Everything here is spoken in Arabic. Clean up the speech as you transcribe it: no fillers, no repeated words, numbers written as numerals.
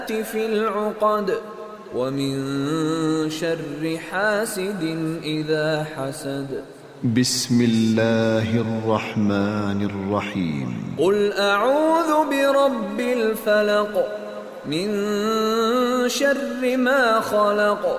في العقد ومن شر حاسد إذا حسد. بسم الله الرحمن الرحيم. قل أعوذ برب الفلق من شر ما خلق